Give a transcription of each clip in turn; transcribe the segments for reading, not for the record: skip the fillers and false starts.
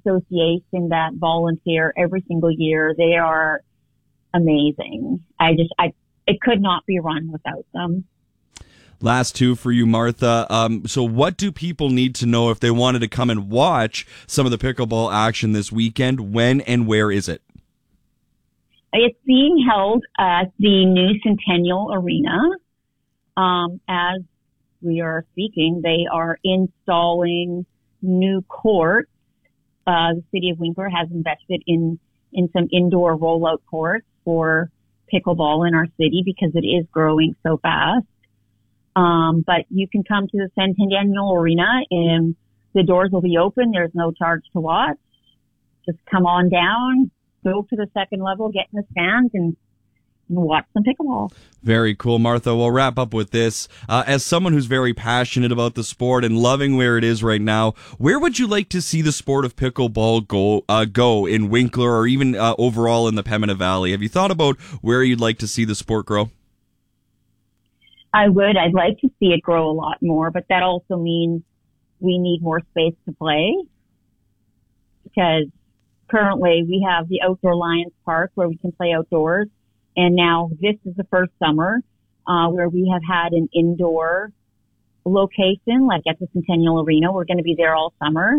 association that volunteer every single year. They are amazing. It could not be run without them. Last two for you, Martha. So what do people need to know if they wanted to come and watch some of the pickleball action this weekend? When and where is it? It's being held at the new Centennial Arena. As we are speaking, they are installing new courts. The city of Winkler has invested in some indoor rollout courts for pickleball in our city because it is growing so fast. But you can come to the Centennial Arena and the doors will be open. There's no charge to watch. Just come on down, go to the second level, get in the stands and watch some pickleball. Very cool, Martha. We'll wrap up with this. As someone who's very passionate about the sport and loving where it is right now, where would you like to see the sport of pickleball go in Winkler or even overall in the Pembina Valley? Have you thought about where you'd like to see the sport grow? I would. I'd like to see it grow a lot more, but that also means we need more space to play because currently we have the Outdoor Lions Park where we can play outdoors. And now this is the first summer where we have had an indoor location, like at the Centennial Arena. We're going to be there all summer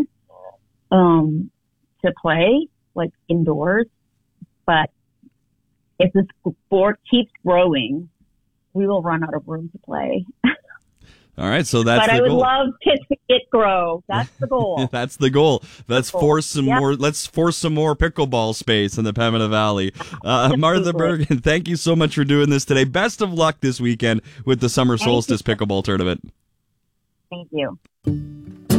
to play, like indoors. But if the sport keeps growing, we will run out of room to play. All right, so that's the goal. But I would love to see it grow. That's the goal. That's the goal. Let's force some more. Let's force some more pickleball space in the Pembina Valley. Martha Bergen, thank you so much for doing this today. Best of luck this weekend with the Summer Solstice Pickleball Tournament. Thank you.